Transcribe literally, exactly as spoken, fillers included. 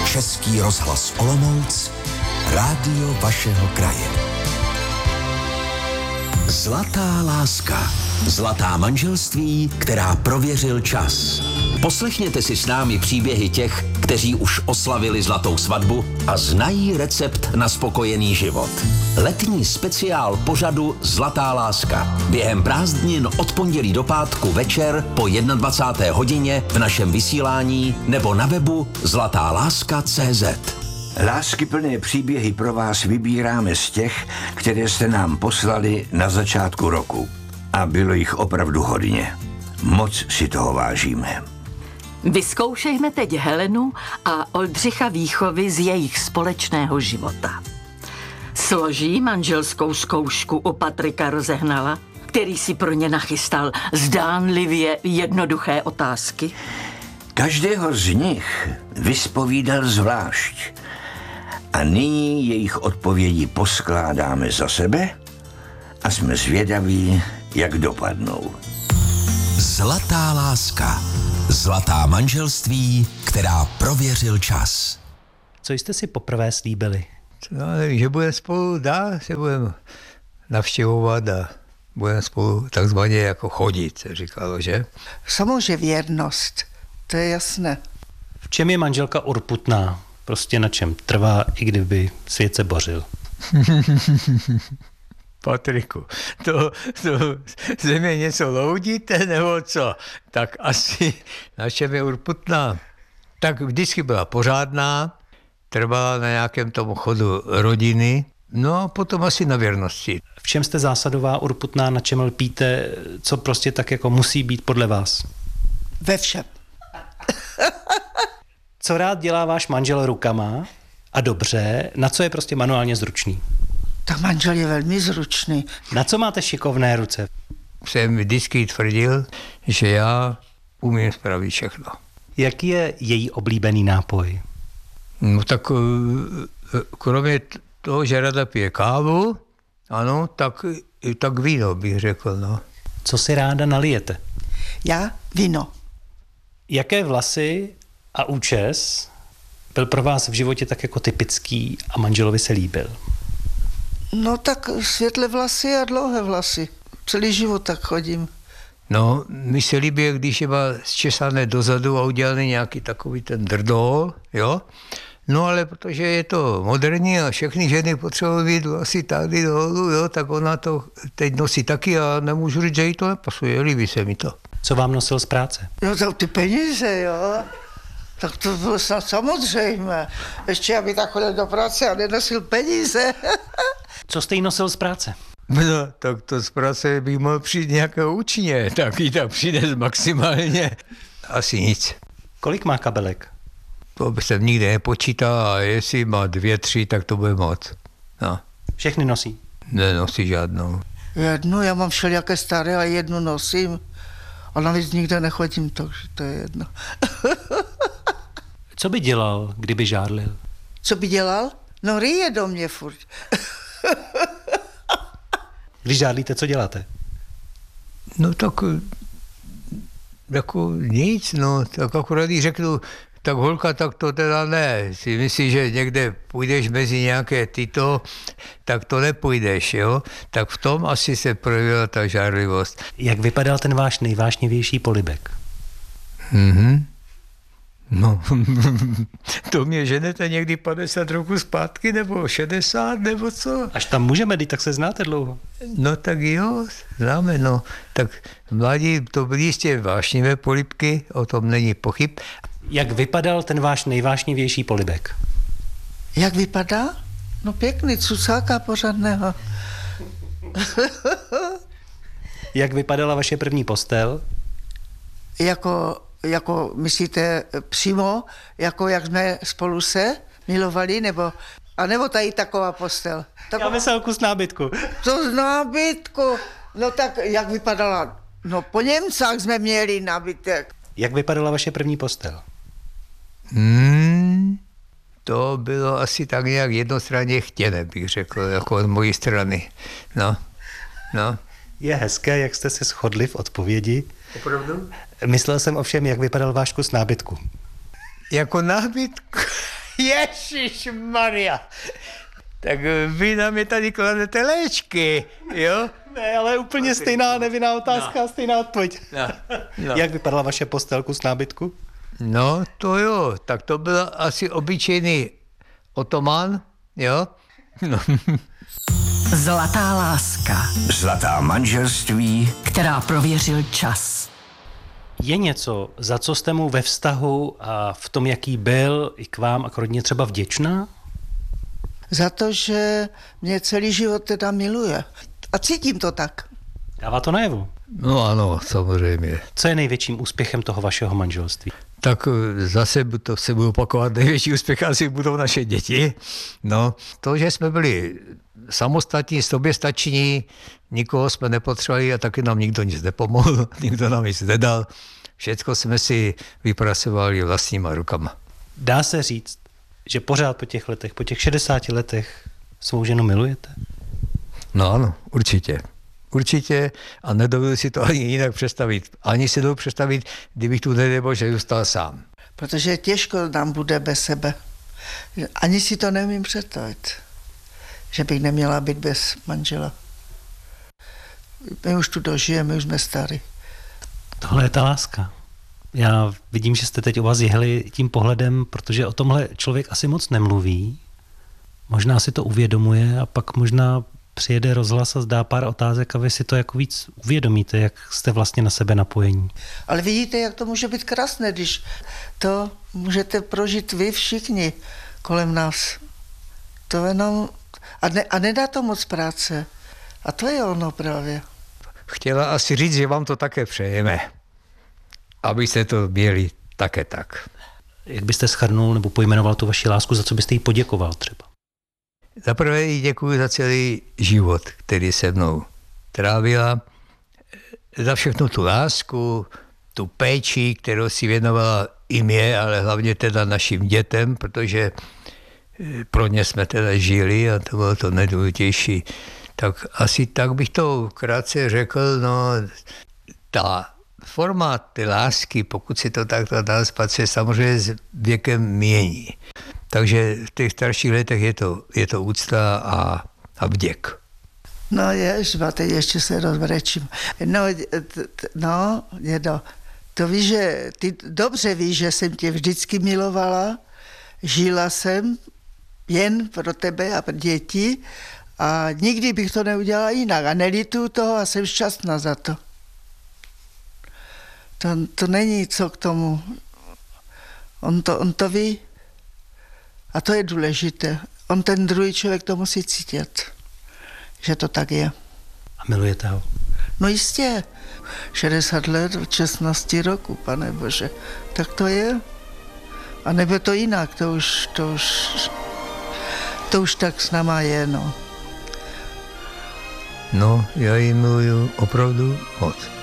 Český rozhlas Olomouc, rádio vašeho kraje. Zlatá láska. Zlatá manželství, která prověřil čas. Poslechněte si s námi příběhy těch, kteří už oslavili zlatou svatbu a znají recept na spokojený život. Letní speciál pořadu Zlatá láska. Během prázdnin od pondělí do pátku večer po dvacáté jedné hodině v našem vysílání nebo na webu zlatá láska tečka cé zet. Láskyplné příběhy pro vás vybíráme z těch, které jste nám poslali na začátku roku. A bylo jich opravdu hodně. Moc si toho vážíme. Vyzkoušejme teď Helenu a Oldřicha Výchovy z jejich společného života. Složí manželskou zkoušku u Patrika Rozehnala, který si pro ně nachystal zdánlivě jednoduché otázky. Každého z nich vyspovídal zvlášť. A nyní jejich odpovědi poskládáme za sebe a jsme zvědaví, jak dopadnou. Zlatá láska. Zlatá manželství, která prověřil čas. Co jste si poprvé slíbili? No, že budeme spolu dál, se budeme navštěvovat a budeme spolu takzvaně jako chodit, se říkalo, že? Samozřejmě věrnost, to je jasné. V čem je manželka urputná? Prostě na čem trvá, i kdyby svět se bořil. Patriku, to, to ze mě něco loudíte, nebo co? Tak asi na čem je urputná? Tak vždycky byla pořádná, trvala na nějakém tom chodu rodiny, no a potom asi na věrnosti. V čem jste zásadová, urputná, na čem lpíte, co prostě tak jako musí být podle vás? Ve všem. Co rád dělá váš manžel rukama a dobře, na co je prostě manuálně zručný? Tak manžel je velmi zručný. Na co máte šikovné ruce? Jsem vždycky tvrdil, že já umím spravit všechno. Jaký je její oblíbený nápoj? No tak kromě toho, že rada pije kávu, ano, tak, tak víno bych řekl, no. Co si ráda nalijete? Já víno. Jaké vlasy a účes byl pro vás v životě tak jako typický a manželovi se líbil? No tak světlé vlasy a dlouhé vlasy. Celý život tak chodím. No, mi se líbí, když je má zčesané dozadu a udělaný nějaký takový ten drdol, jo. No ale protože je to moderní a všechny ženy potřebují být asi tady dolů, jo, tak ona to teď nosí taky a nemůžu říct, že jí to nepasuje, líbí se mi to. Co vám nosil z práce? Jo, tak ty peníze, jo. Tak to bylo snad samozřejmé. Ještě aby tak chodil do práce a nenosil peníze. Co jste jí nosil z práce? No, tak to z práce bych mohl přijít nějakého učně, tak jí tak přijde maximálně. Asi nic. Kolik má kabelek? To by jsem nikdy nepočítal a jestli má dvě, tři, tak to bude moc. No. Všechny nosí? Nenosí žádnou. Jednu, já mám všelijaké staré a jednu nosím. A navíc nikde nechodím, takže to je jedno. Co by dělal, kdyby žárlil? Co by dělal? No ryje do mě furt. Když žádlíte, co děláte? No tak jako nic, no, tak akorát když řeknu, tak holka, tak to teda ne. Si myslíš, že někde půjdeš mezi nějaké tyto, tak to nepůjdeš, jo? Tak v tom asi se projevila ta žárlivost. Jak vypadal ten váš nejvášnivější polibek? Mhm. No, to mě ženete někdy padesát roků zpátky, nebo šedesát, nebo co? Až tam můžeme jít, tak se znáte dlouho. No tak jo, známe, no. Tak mladí to byly jistě vášnivé polibky, o tom není pochyb. Jak vypadal ten váš nejvášnivější polibek? Jak vypadá? No pěkný, cucáka pořádného. Jak vypadala vaše první postel? Jako, jako myslíte přímo, jako jak jsme spolu se milovali, nebo, a nebo tady taková postel? Taková... Já myslel kus nábytku. Co z nábytku? No tak jak vypadala? No po Němcách jsme měli nábytek. Jak vypadala vaše první postel? Hmm, to bylo asi tak nějak jednostranně chtěné, bych řekl, jako od mojí strany. No, no. Je hezké, jak jste se shodli v odpovědi. Opravdu? Myslel jsem ovšem, jak vypadal váš kus nábytku. Jako nábytku? Ježíš Maria. Tak vy nám je tady kladete léčky, jo? Ne, ale úplně stejná nevinná otázka, no. Stejná odpověď. No. No. Jak vypadala vaše postelku z nábytku? No, to jo, tak to byl asi obyčejný otomán, jo? No. Zlatá láska, Zlatá manželství, která prověřil čas. Je něco, za co jste mu ve vztahu a v tom, jaký byl, i k vám a k rodině třeba vděčná? Za to, že mě celý život teda miluje. A cítím to tak. Dává to najevo. No ano, samozřejmě. Co je největším úspěchem toho vašeho manželství? Tak zase to se budu opakovat, největší úspěch asi budou naše děti. No, to, že jsme byli samostatní, soběstační, nikoho jsme nepotřebovali a taky nám nikdo nic nepomohl, nikdo nám nic nedal. Všecko jsme si vypracovali vlastníma rukama. Dá se říct, že pořád po těch letech, po těch šedesáti letech svou ženu milujete? No ano, určitě. Určitě a nedovedu si to ani jinak představit. Ani si dovedu představit, kdybych tu nedebo, že zůstal sám. Protože těžko nám bude bez sebe. Ani si to neumím představit, že bych neměla být bez manžela. My už tu dožijeme, my už jsme starý. Tohle je ta láska. Já vidím, že jste teď u vás jehli tím pohledem, protože o tomhle člověk asi moc nemluví. Možná si to uvědomuje a pak možná přijede rozhlas a zdá pár otázek a vy si to jako víc uvědomíte, jak jste vlastně na sebe napojení. Ale vidíte, jak to může být krásné, když to můžete prožít vy všichni kolem nás. To jenom... A, ne, a nedá to moc práce. A to je ono právě. Chtěla asi říct, že vám to také přejeme. Abyste to měli také tak. Jak byste shrnul nebo pojmenoval tu vaši lásku, za co byste jí poděkoval třeba? Za prvé jí děkuji za celý život, který se mnou trávila, za všechnu tu lásku, tu péči, kterou si věnovala i mě, ale hlavně teda našim dětem, protože pro ně jsme teda žili a to bylo to nejdůležitější. Tak asi tak bych to krátce řekl, no ta forma té lásky, pokud si to takto dá spát, se samozřejmě s věkem mění. Takže v těch starších letech je to, je to úcta a, a vděk. No ježba, teď ještě se rozvrečím. No, t, t, no, Dědo, to víš, že ty dobře víš, že jsem tě vždycky milovala, žila jsem jen pro tebe a pro děti a nikdy bych to neudělala jinak a nelituju toho a jsem šťastná za to. To, to není co k tomu. On to, on to ví. A to je důležité. On ten druhý člověk to musí cítit, že to tak je. A milujete ho? No jistě. šedesát let, šestnáct roku, pane Bože. Tak to je. A nebude to jinak, to už, to už, to už tak s náma je, no. No, já ji miluju opravdu moc.